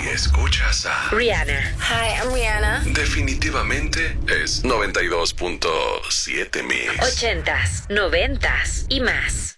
Si escuchas a Rihanna. Hi, I'm Rihanna. definitivamente es 92.7 Mix. 80s, 90s y más.